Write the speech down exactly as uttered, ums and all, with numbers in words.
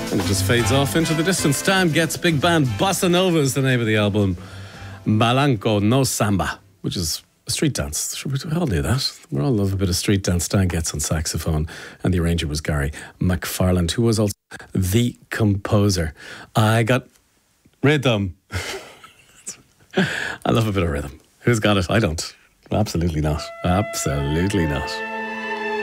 And it just fades off into the distance. Stan Getz Big Band Bossa Nova is the name of the album. Malanco no Samba, which is a street dance. We all knew that. We all love a bit of street dance. Stan Getz on saxophone, and the arranger was Gary McFarland, who was also the composer. I got rhythm. I love a bit of rhythm. Who's got it? I don't. Absolutely not. Absolutely not.